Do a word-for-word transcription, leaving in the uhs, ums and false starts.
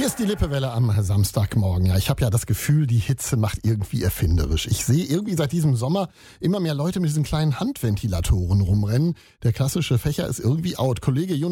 Hier ist die Lippewelle am Samstagmorgen. Ja, ich habe ja das Gefühl, die Hitze macht irgendwie erfinderisch. Ich sehe irgendwie seit diesem Sommer immer mehr Leute mit diesen kleinen Handventilatoren rumrennen. Der klassische Fächer ist irgendwie out. Kollege Jonas